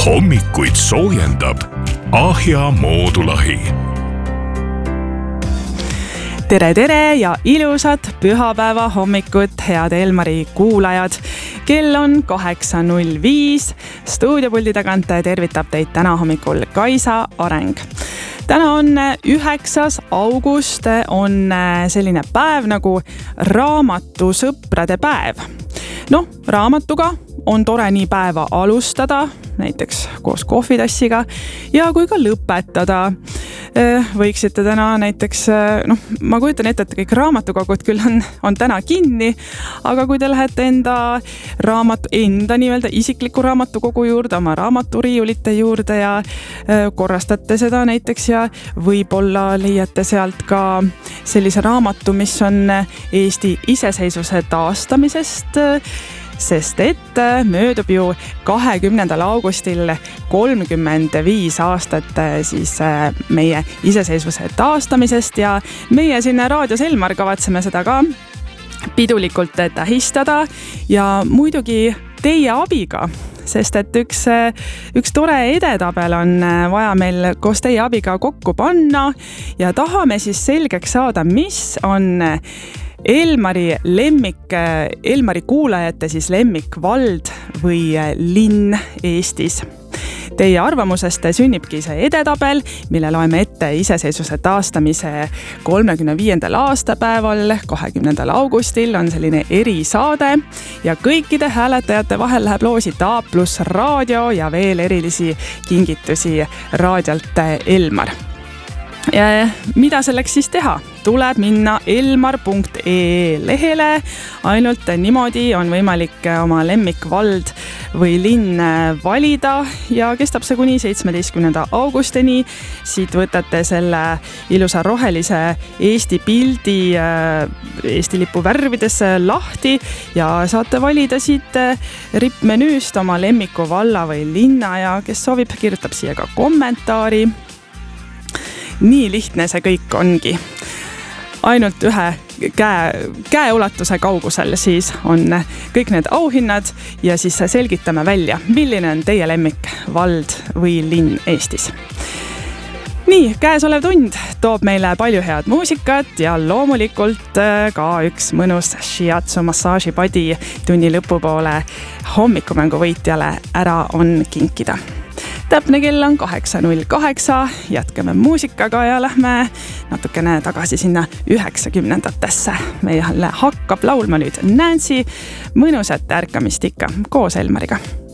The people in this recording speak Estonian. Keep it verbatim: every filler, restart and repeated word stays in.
hommikuid soojendab Ahja moodulahi. Tere, tere ja ilusat pühapäeva hommikut, head Elmari kuulajad. Kell on kaheksa null viis. Stuudiopuldi tagant tervitab teid täna hommikul Kaisa Areng. Täna on üheksas august, on selline päev nagu raamatusõprade päev. No, raamatuga on tore nii päeva alustada, näiteks koos kohvitassiga, ja kui ka lõpetada. Võiksite täna näiteks, noh, ma kujutan ette, et kõik raamatukogud küll on, on täna kinni, aga kui te lähete enda raamatu, enda nii-öelda isikliku raamatukogu juurde, oma raamaturiiulite juurde ja korrastate seda näiteks ja võib-olla leiate sealt ka sellise raamatu, mis on Eesti iseseisvuse taastamisest, sest et möödub ju kahekümnendal augustil kolmkümmend viis aastat siis meie iseseisvuse taastamisest ja meie siin Raadios Elmar kavatseme seda ka pidulikult tähistada ja muidugi teie abiga, sest et üks, üks tore edetabel on vaja meil koos teie abiga kokku panna ja tahame siis selgeks saada, mis on Elmari lemmik, Elmari kuulajate siis lemmikvald või linn Eestis. Teie arvamusest sünnibki see edetabel, mille loeme ette iseseisvuse taastamise kolmekümne viiendal aastapäeval, kahekümnendal augustil on selline erisaade ja kõikide hääletajate vahel läheb loosi A pluss raadio ja veel erilisi kingitusi raadiolt Elmar. Ja mida selleks siis teha? Tuleb minna elmar punkt ee lehele, ainult niimoodi on võimalik oma lemmikvald või linn valida ja kestab see kuni seitsmeteistkümnenda augustini. Siit võtate selle ilusa rohelise Eesti pildi Eesti lipu värvides lahti ja saate valida siit rippmenüüst oma lemmiku valla või linna ja kes soovib, kirjutab siia ka kommentaari. Nii lihtne see kõik ongi. Ainult ühe käe, käeulatuse kaugusel siis on kõik need auhinnad ja siis selgitame välja, milline on teie lemmik vald või linn Eestis. Nii, käesolev tund toob meile palju head muusikat ja loomulikult ka üks mõnus shiatsu massaažipadi tunni lõpupoole hommikumängu võitjale ära on kinkida. Täpne kell on kaheksa null kaheksa, jätkame muusikaga ja lähme natukene tagasi sinna üheksakümnendatesse. Meile hakkab laulma nüüd Nancy, mõnusat ärkamist ikka koos Elmariga.